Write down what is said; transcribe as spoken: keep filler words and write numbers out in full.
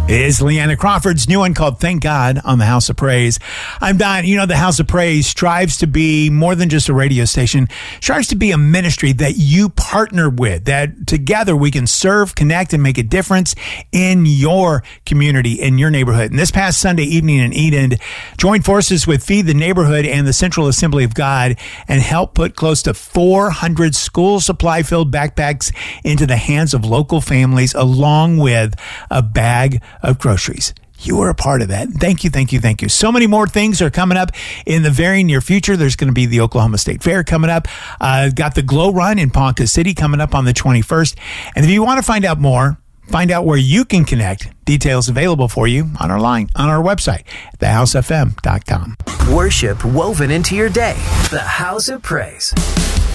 Is Leanna Crawford's new one called Thank God on the House of Praise. I'm Don. You know, the House of Praise strives to be more than just a radio station, strives to be a ministry that you partner with, that together we can serve, connect, and make a difference in your community, in your neighborhood. And this past Sunday evening in Eden, joined forces with Feed the Neighborhood and the Central Assembly of God and helped put close to four hundred school supply filled backpacks into the hands of local families, along with a bag of groceries. You were a part of that. Thank you, thank you, thank you. So many more things are coming up in the very near future. There's going to be the Oklahoma State Fair coming up. Uh, got the Glow Run in Ponca City coming up on the twenty-first. And if you want to find out more, find out where you can connect, details available for you on our line, on our website, the house f m dot com. Worship woven into your day. The House of Praise.